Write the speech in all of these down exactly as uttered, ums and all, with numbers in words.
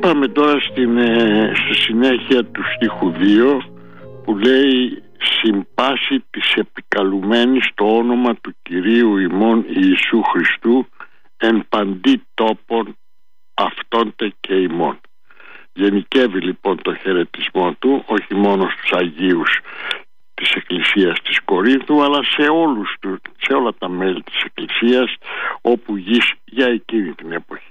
Πάμε τώρα στην, ε, στη συνέχεια του στίχου δύο που λέει «Συμπάσει της επικαλουμένης το όνομα του Κυρίου ημών Ιησού Χριστού εν παντή τόπον αυτόντε και ημών». Γενικεύει λοιπόν το χαιρετισμό του όχι μόνο στους Αγίους της Εκκλησίας της Κορίνθου, αλλά σε, όλους, σε όλα τα μέλη της Εκκλησίας όπου γης για εκείνη την εποχή.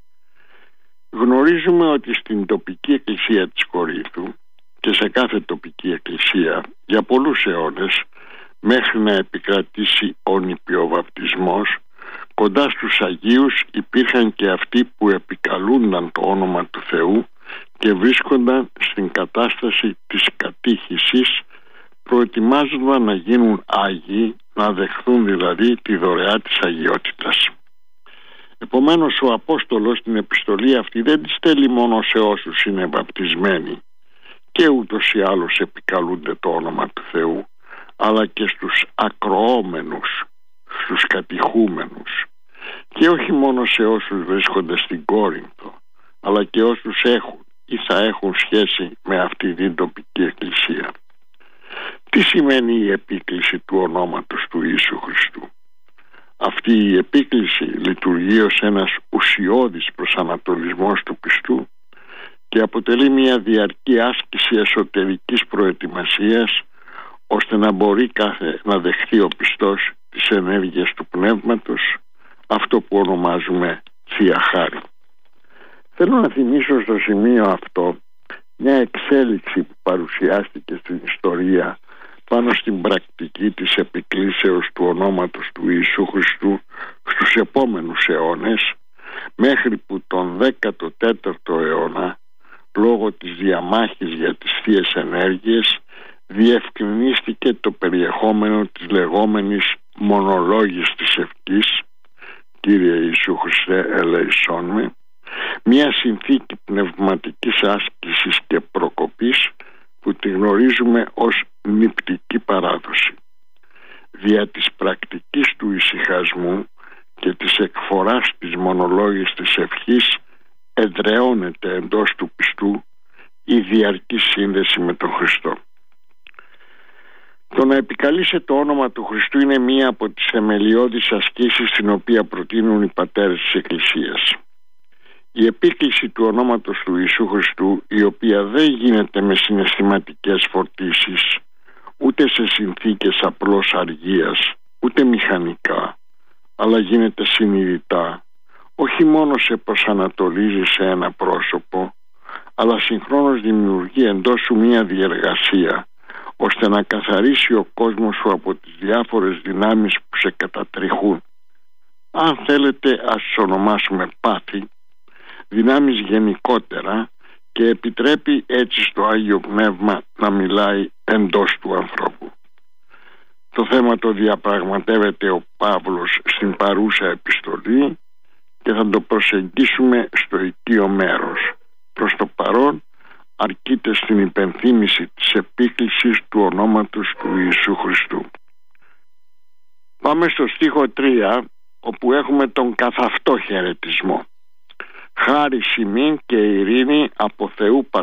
Γνωρίζουμε ότι στην τοπική εκκλησία της Κορίνθου και σε κάθε τοπική εκκλησία για πολλούς αιώνες, μέχρι να επικρατήσει ο νηπιοβαπτισμός, κοντά στους Αγίους υπήρχαν και αυτοί που επικαλούνταν το όνομα του Θεού και βρίσκονταν στην κατάσταση της κατήχησης, προετοιμάζονταν να γίνουν Άγιοι, να δεχθούν δηλαδή τη δωρεά της αγιότητας. Επομένως ο Απόστολος την επιστολή αυτή δεν τη στέλνει μόνο σε όσους είναι βαπτισμένοι και ούτως ή άλλως επικαλούνται το όνομα του Θεού, αλλά και στους ακροόμενους, στους κατηχούμενους, και όχι μόνο σε όσους βρίσκονται στην Κόρινθο, αλλά και όσους έχουν ή θα έχουν σχέση με αυτή την τοπική εκκλησία. Τι σημαίνει η επίκληση του ονόματος του Ιησού Χριστού? Αυτή η επίκληση λειτουργεί ως ένας ουσιώδης προσανατολισμός του πιστού και αποτελεί μια διαρκή άσκηση εσωτερικής προετοιμασίας, ώστε να μπορεί κάθε να δεχθεί ο πιστός τις ενέργειες του Πνεύματος, αυτό που ονομάζουμε Θεία Χάρη. Θέλω να θυμίσω στο σημείο αυτό μια εξέλιξη που παρουσιάστηκε στην ιστορία πάνω στην πρακτική της επικλήσεως του ονόματος του Ιησού Χριστού στους επόμενους αιώνες, μέχρι που τον δέκατο τέταρτο αιώνα, λόγω της διαμάχης για τις θείες ενέργειες, διευκρινίστηκε το περιεχόμενο της λεγόμενης μονολόγης της ευχής «Κύριε Ιησού Χριστέ, ελέησόν με», μια συνθήκη πνευματικής άσκησης και προκοπής που τη γνωρίζουμε ως νηπτική παράδοση. Δια της πρακτικής του ησυχασμού και της εκφοράς της μονολόγης της ευχής εδραιώνεται εντός του πιστού η διαρκή σύνδεση με τον Χριστό. Το να επικαλείσαι το όνομα του Χριστού είναι μία από τις θεμελιώδεις ασκήσεις την οποία προτείνουν οι πατέρες της Εκκλησίας. Η επίκληση του ονόματος του Ιησού Χριστού, η οποία δεν γίνεται με συναισθηματικές φορτίσεις, ούτε σε συνθήκες απλώς αργίας, ούτε μηχανικά, αλλά γίνεται συνειδητά, όχι μόνο σε προσανατολίζει σε ένα πρόσωπο, αλλά συγχρόνως δημιουργεί εντός σου μία διεργασία, ώστε να καθαρίσει ο κόσμος σου από τις διάφορες δυνάμεις που σε κατατριχούν. Αν θέλετε, ας τις ονομάσουμε πάθη, δυνάμεις γενικότερα, και επιτρέπει έτσι στο Άγιο Πνεύμα να μιλάει εντός του ανθρώπου. Το θέμα το διαπραγματεύεται ο Παύλος στην παρούσα επιστολή και θα το προσεγγίσουμε στο οικείο μέρος. Προς το παρόν αρκείται στην υπενθύμηση της επίκλησης του ονόματος του Ιησού Χριστού. Πάμε στο στίχο τρία, όπου έχουμε τον καθ' αυτό χαιρετισμό. Χάρις ημίν και ειρήνη από Θεού